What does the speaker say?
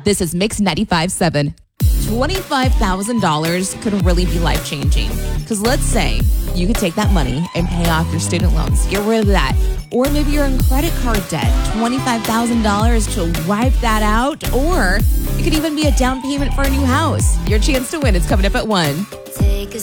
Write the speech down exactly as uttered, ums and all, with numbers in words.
This is Mix ninety-five point seven. twenty-five thousand dollars could really be life-changing. Because let's say you could take that money and pay off your student loans. Get rid of that. Or maybe you're in credit card debt. twenty-five thousand dollars to wipe that out. Or it could even be a down payment for a new house. Your chance to win is coming up at one.